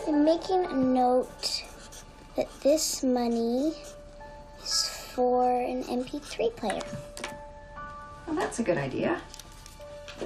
I'm making a note that this money is for an MP3 player. Well, that's a good idea.